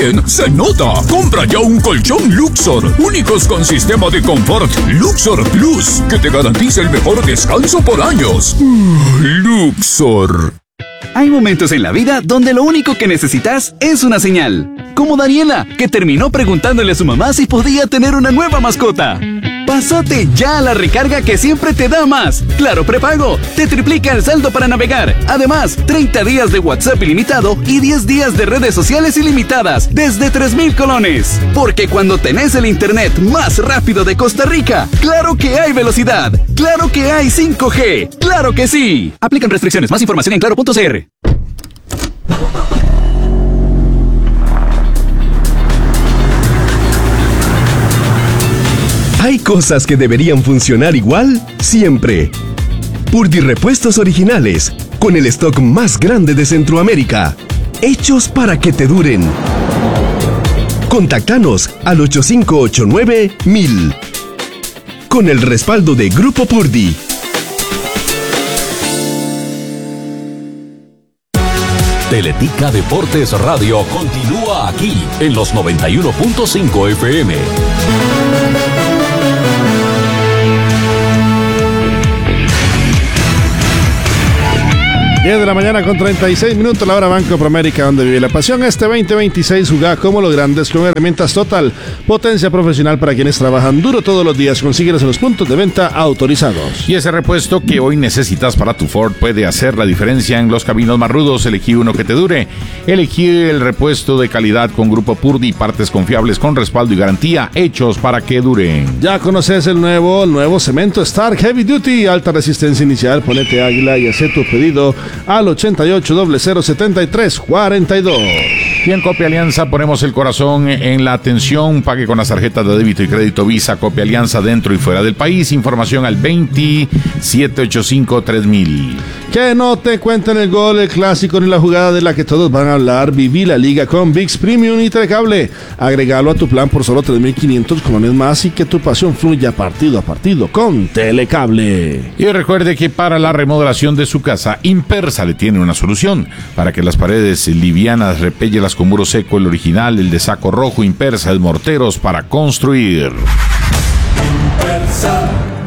bien, se nota. Compra ya un colchón Luxor, únicos con sistema de confort Luxor Plus, que te garantiza el mejor descanso por años. Luxor. Hay momentos en la vida donde lo único que necesitas es una señal. Como Daniela, que terminó preguntándole a su mamá si podía tener una nueva mascota. Pásate ya a la recarga que siempre te da más. Claro Prepago, te triplica el saldo para navegar. Además, 30 días de WhatsApp ilimitado y 10 días de redes sociales ilimitadas desde 3,000 colones. Porque cuando tenés el internet más rápido de Costa Rica, claro que hay velocidad. Claro que hay 5G. Claro que sí. Aplican restricciones. Más información en claro.cr. Hay cosas que deberían funcionar igual siempre. Purdy Repuestos Originales, con el stock más grande de Centroamérica. Hechos para que te duren. Contáctanos al 8589-1000. Con el respaldo de Grupo Purdy. Teletica Deportes Radio continúa aquí en los 91.5 FM. 10 de la mañana con 36 minutos, la hora Banco Promérica, donde vive la pasión. Este 2026 jugá como los grandes con herramientas Total. Potencia profesional para quienes trabajan duro todos los días. Consíguelos en los puntos de venta autorizados. Y ese repuesto que hoy necesitas para tu Ford puede hacer la diferencia en los caminos más rudos. Elegí uno que te dure. Elegí el repuesto de calidad con Grupo Purdy, partes confiables con respaldo y garantía, hechos para que duren. Ya conoces el nuevo cemento Stark Heavy Duty, alta resistencia inicial. Ponete águila y haz tu pedido al 88007342. Y en Copia Alianza ponemos el corazón en la atención. Pague con las tarjetas de débito y crédito Visa Copia Alianza dentro y fuera del país. Información al 2785-3000. Que no te cuenten el gol, el clásico ni la jugada de la que todos van a hablar. Viví la liga con ViX Premium y Telecable. Agregalo a tu plan por solo 3,500 colones más y que tu pasión fluya partido a partido con Telecable. Y recuerde que para la remodelación de su casa, Impersa le tiene una solución. Para que las paredes livianas, repéllelas con muro seco, el original, el de saco rojo. Impersa es morteros para construir. Impersa.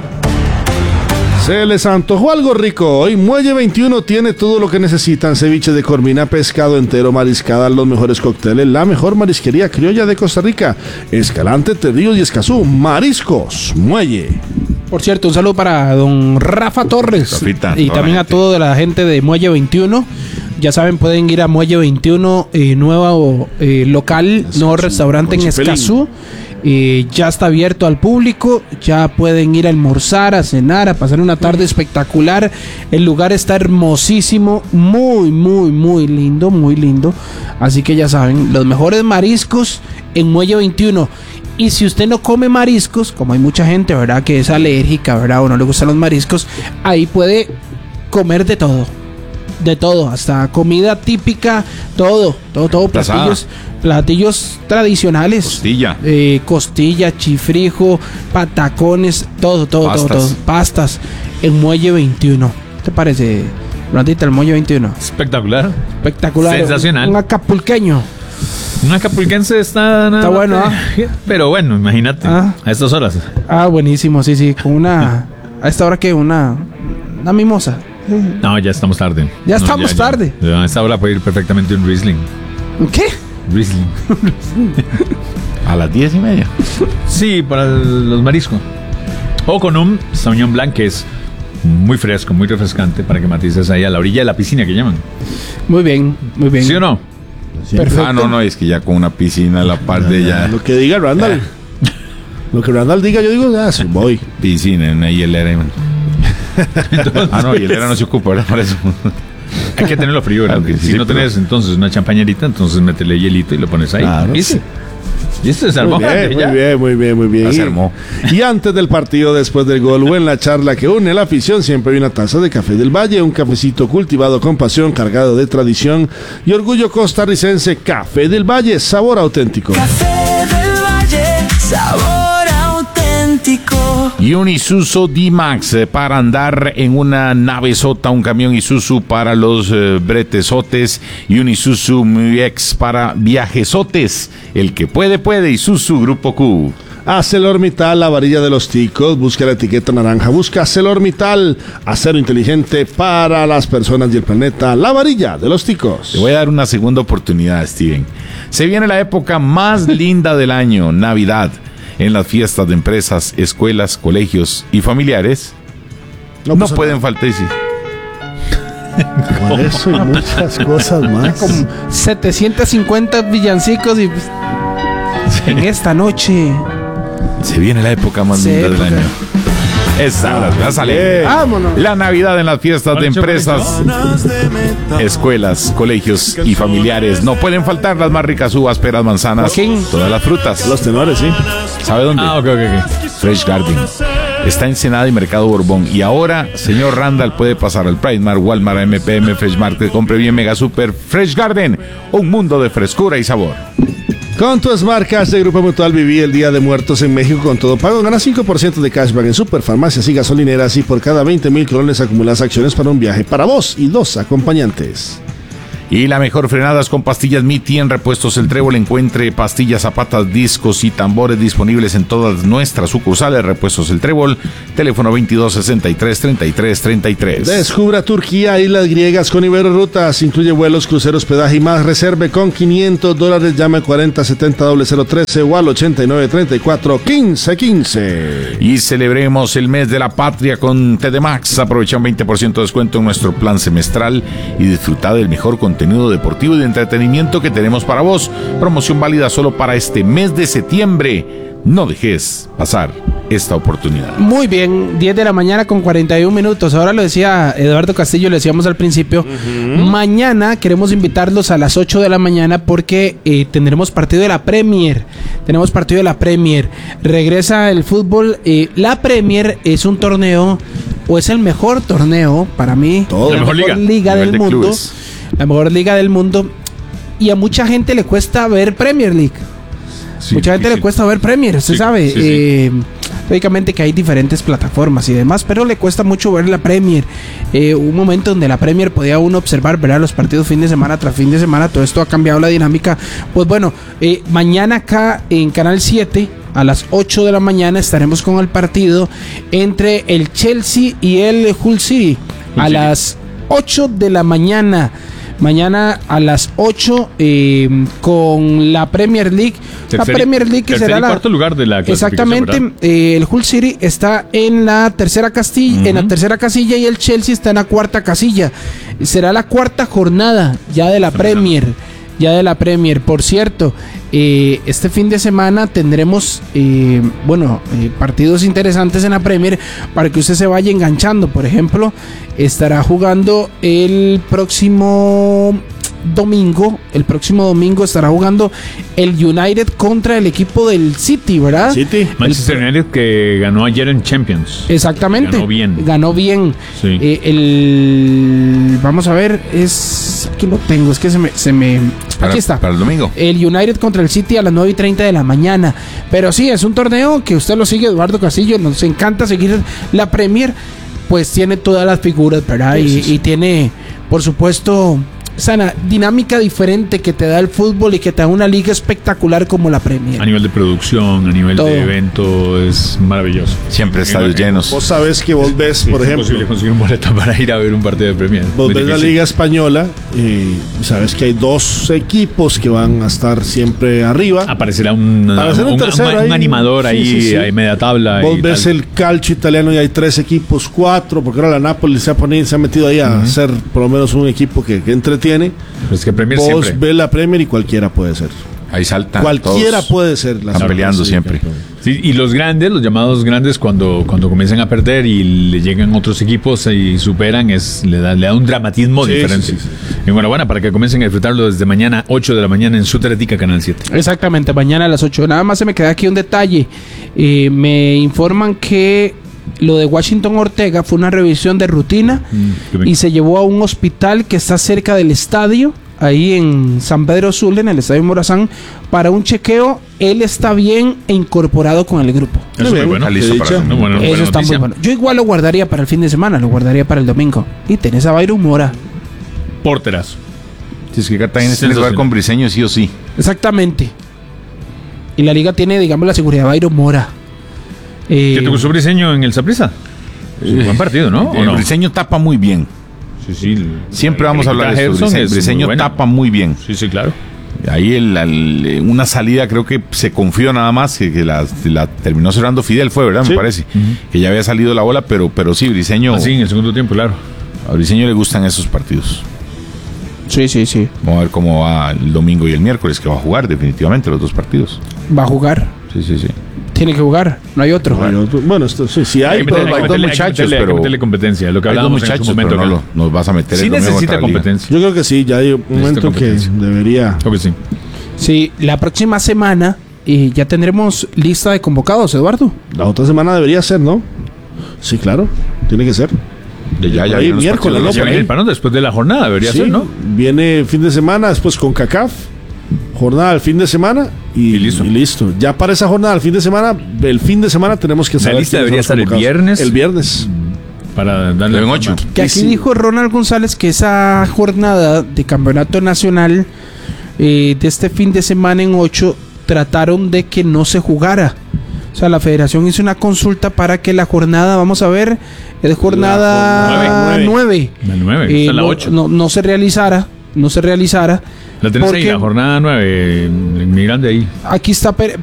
Se les antojó algo rico. Hoy Muelle 21 tiene todo lo que necesitan: ceviche de corvina, pescado entero, mariscada, los mejores cócteles, la mejor marisquería criolla de Costa Rica, Escalante, Terrillos y Escazú. Mariscos Muelle. Por cierto, un saludo para don Rafa Torres. Rafita, y también a toda la gente de Muelle 21. Ya saben, pueden ir a Muelle 21, nuevo local, nuevo restaurante en Escazú. Ya está abierto al público, ya pueden ir a almorzar, a cenar, a pasar una tarde espectacular. El lugar está hermosísimo, muy, muy, muy lindo, muy lindo. Así que ya saben, los mejores mariscos en Muelle 21. Y si usted no come mariscos, como hay mucha gente, ¿verdad?, que es alérgica, ¿verdad?, o no le gustan los mariscos, ahí puede comer de todo. De todo, hasta comida típica, todo, platillos tradicionales. Costilla, chifrijo, patacones, todo, pastas en Muelle 21. ¿Qué te parece, Blandita, el Muelle 21? Espectacular. Sensacional. Un acapulqueño. Un acapulquense está bueno, pero bueno, imagínate, a estas horas. Buenísimo, sí, con una, a esta hora que una mimosa. No, ya estamos tarde. Ya estamos tarde. A esta hora puede ir perfectamente un Riesling. ¿Qué? Riesling. A las 10:30. Sí, para los mariscos. O con un Sauvignon Blanc, que es muy fresco, muy refrescante, para que matices ahí a la orilla de la piscina, que llaman. Muy bien. ¿Sí o no? Perfecto. No, es que ya con una piscina a la parte ya. Lo que diga Randall. Lo que Randall diga, yo digo, sí, voy. Piscina, una hielera. Entonces, hielera no se ocupa, ¿verdad? Para eso. Hay que tenerlo frío, ¿verdad? Si no tenés entonces una champañerita, entonces métele hielito y lo pones ahí. Claro, ¿viste? Sí. Y esto se armó. Muy bien. Se armó. Y antes del partido, después del gol o en la charla que une la afición, siempre hay una taza de Café del Valle, un cafecito cultivado con pasión, cargado de tradición y orgullo costarricense. Café del Valle, sabor auténtico. Café del Valle, sabor auténtico. Atlético. Y un Isuzu D-Max para andar en una nave sota, un camión Isuzu para los bretesotes y un Isuzu MUX para viajesotes. El que puede, puede. Isuzu Grupo Q. ArcelorMittal, la varilla de los ticos. Busca la etiqueta naranja. Busca ArcelorMittal, acero inteligente para las personas y el planeta. La varilla de los ticos. Te voy a dar una segunda oportunidad, Steven. Se viene la época más linda del año, Navidad. En las fiestas de empresas, escuelas, colegios y familiares no pueden faltar. Por eso y muchas cosas más. Como 750 villancicos y en esta noche se viene la época más linda del año. Esa va a salir. Vámonos. La Navidad en las fiestas de empresas, escuelas, colegios y familiares. No pueden faltar las más ricas uvas, peras, manzanas, todas las frutas. Los tenores, sí. ¿Sabe dónde? Ok. Fresh Garden. Está en Ensenada y Mercado Borbón. Y ahora, señor Randall, puede pasar al Primark, Walmart, MPM, Fresh Market, compre bien, Mega Super, Fresh Garden. Un mundo de frescura y sabor. Con tu Smart Cash de Grupo Mutual viví el Día de Muertos en México con todo pago. Gana 5% de cashback en superfarmacias y gasolineras y por cada 20,000 colones acumulas acciones para un viaje para vos y 2 acompañantes. Y la mejor frenadas con pastillas Miti en Repuestos El Trébol. Encuentre pastillas, zapatas, discos y tambores disponibles en todas nuestras sucursales. Repuestos El Trébol, teléfono 2263-3333. Descubra Turquía, Islas Griegas con Iberorutas. Incluye vuelos, cruceros, hospedaje y más. Reserve con $500. Llame 4070-0013 o al 8934-1515. Y celebremos el mes de la patria con TDMAX. Aprovecha un 20% de descuento en nuestro plan semestral y disfruta del mejor contenido deportivo y de entretenimiento que tenemos para vos. Promoción válida solo para este mes de septiembre. No dejes pasar esta oportunidad. Muy bien, 10 de la mañana con 41 minutos. Ahora lo decía Eduardo Castillo, le decíamos al principio. Mañana queremos invitarlos a las 8 de la mañana porque tendremos partido de la Premier. Tenemos partido de la Premier. Regresa el fútbol. La Premier es un torneo, o es el mejor torneo para mí. La mejor liga del mundo. Clubes. La mejor liga del mundo. Y a mucha gente le cuesta ver Premier League. Sí, mucha gente le cuesta ver Premier, usted sabe. Lógicamente que hay diferentes plataformas y demás, pero le cuesta mucho ver la Premier. Un momento donde la Premier podía uno observar, ver los partidos fin de semana tras fin de semana. Todo esto ha cambiado la dinámica. Pues bueno, mañana acá en Canal 7 a las 8 de la mañana estaremos con el partido entre el Chelsea y el Hull City. A las 8 de la mañana. Mañana a las 8 con la Premier League. La Premier League que será el cuarto lugar de la clasificación. Exactamente. El Hull City está en la tercera casilla, en la tercera casilla, y el Chelsea está en la cuarta casilla. Será la cuarta jornada ya de la Premier. Por cierto, este fin de semana tendremos partidos interesantes en la Premier para que usted se vaya enganchando. Por ejemplo, estará jugando el próximo domingo estará jugando el United contra el equipo del City, ¿verdad? City. Manchester United, que ganó ayer en Champions. Exactamente. Ganó bien. Sí. Vamos a ver, aquí lo tengo, es que aquí está. Para el domingo. El United contra el City a las 9:30 de la mañana. Pero sí, es un torneo que usted lo sigue, Eduardo Castillo. Nos encanta seguir la Premier. Pues tiene todas las figuras, ¿verdad? Y tiene, por supuesto, esa dinámica diferente que te da el fútbol y que te da una liga espectacular como la Premier. A nivel de producción, a nivel de evento, es maravilloso. Siempre estadios llenos. Vos sabés que vos ves, por ejemplo, es posible conseguir un boleto para ir a ver un partido de Premier. Vos ves la Liga Española y sabes que hay 2 equipos que van a estar siempre arriba. Aparecerá un animador ahí a media tabla. Vos ves el calcio italiano y hay 3 equipos, 4, porque ahora la Napoli se ha metido ahí a ser por lo menos un equipo que entretiene. Pues que Premier vos siempre ves la Premier y cualquiera puede ser. Ahí saltan. Cualquiera puede ser. Están peleando siempre. Sí, y los llamados grandes, cuando comienzan a perder y le llegan otros equipos y superan, le da un dramatismo diferente. Sí. Y bueno, para que comiencen a disfrutarlo desde mañana, 8 de la mañana en su Teletica Canal 7. Exactamente, mañana a las 8. Nada más se me queda aquí un detalle. Me informan que lo de Washington Ortega fue una revisión de rutina y se llevó a un hospital que está cerca del estadio ahí en San Pedro Sula, en el Estadio Morazán, para un chequeo. Él está bien e incorporado con el grupo. Eso es muy bueno. Listo para Eso está muy bueno. Yo igual lo guardaría para el fin de semana, lo guardaría para el domingo. Y tenés a Byron Mora. Porterazo. Si es que Cartagena tiene que jugar con Briseño sí o sí. Exactamente. Y la liga tiene, digamos, la seguridad de Byron Mora. ¿Qué te gustó Briseño en el Saprissa? Buen partido, ¿no? El Briseño tapa muy bien. Sí. Siempre vamos a hablar de esto. El Briseño tapa muy bien. Sí, claro. Ahí una salida creo que se confió nada más, que la terminó cerrando Fidel, fue, ¿verdad? Sí. Me parece. Que ya había salido la bola, pero sí, Briseño... Así en el segundo tiempo, claro. A Briseño le gustan esos partidos. Sí. Vamos a ver cómo va el domingo y el miércoles, que va a jugar definitivamente los dos partidos. Va a jugar. Sí. Tiene que jugar, no hay otro. Bueno, sí hay dos muchachos, pero... Hay que meterle competencia, lo que hablábamos en su momento. Pero no nos vas a meter sí necesita competencia. Yo creo que sí, ya hay un momento que debería... Creo que sí. Sí, la próxima semana ya tendremos lista de convocados, Eduardo. La otra semana debería ser, ¿no? Sí, claro, tiene que ser. Ya ahí miércoles, ¿no? Viene el parón después de la jornada, debería ser, ¿no? Viene fin de semana, después con CACAF, jornada al fin de semana y listo. Ya para esa jornada al fin de semana tenemos que saber. La lista debería estar el viernes. El viernes. Para darle en 8. Que aquí dijo Ronald González que esa jornada de campeonato nacional de este fin de semana en 8 trataron de que no se jugara. O sea, la federación hizo una consulta para que la jornada, vamos a ver, es jornada 9. La 9, está la 8. No se realizara. La tenés ahí, la jornada 9, muy grande ahí. Aquí está,